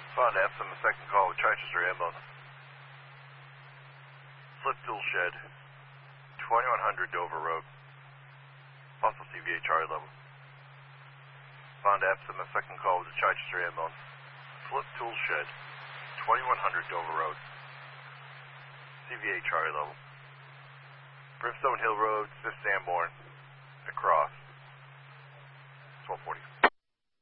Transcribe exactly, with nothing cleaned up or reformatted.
Bond Epsom, the second call with Chichester ambulance. Flip tool shed, twenty-one hundred Dover Road. Possible C V A Charlie level. Bond Epsom, the second call with the Chichester ambulance. Flip tool shed, twenty-one hundred Dover Road. C V A Charlie level. Brimstone Hill Road, Smith Sanborn, across. twelve forty.